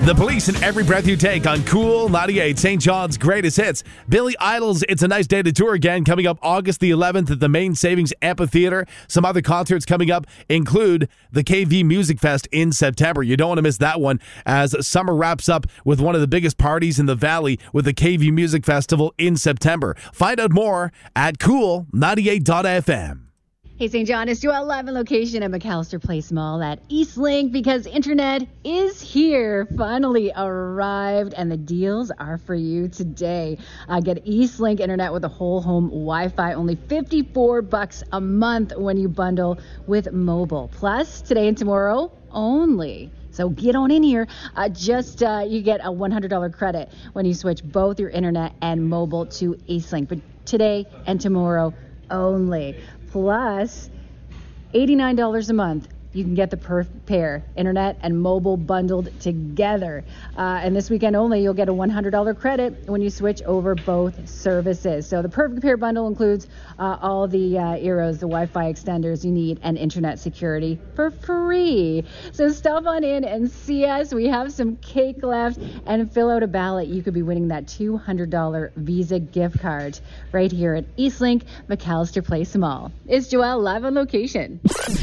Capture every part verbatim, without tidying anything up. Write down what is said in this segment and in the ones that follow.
The Police and Every Breath You Take on Cool ninety-eight, Saint John's greatest hits. Billy Idol's It's a Nice Day to Tour again, coming up August the eleventh at the Main Savings Amphitheater. Some other concerts coming up include the K V Music Fest in September. You don't want to miss that one, as summer wraps up with one of the biggest parties in the Valley with the K V Music Festival in September. Find out more at cool ninety-eight dot f m. Hey, Saint John, it's your live location at McAllister Place Mall at Eastlink, because internet is here, finally arrived, and the deals are for you today. Uh, get Eastlink internet with a whole home Wi-Fi, only fifty-four bucks a month when you bundle with mobile. Plus, today and tomorrow only. So get on in here. Uh, just uh, you get a one hundred dollars credit when you switch both your internet and mobile to Eastlink. But today and tomorrow only. Plus, eighty-nine dollars a month. You can get the perfect pair, internet and mobile bundled together. Uh, and this weekend only, you'll get a one hundred dollars credit when you switch over both services. So the perfect pair bundle includes uh, all the uh, Eros, the Wi-Fi extenders you need, and internet security for free. So stop on in and see us. We have some cake left, and fill out a ballot. You could be winning that two hundred dollars Visa gift card right here at Eastlink, McAllister Place Mall. It's Joelle live on location.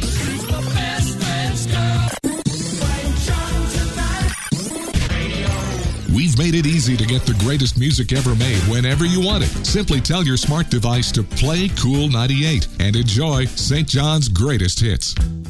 We've made it easy to get the greatest music ever made whenever you want it. Simply tell your smart device to play Cool ninety-eight and enjoy Saint John's greatest hits.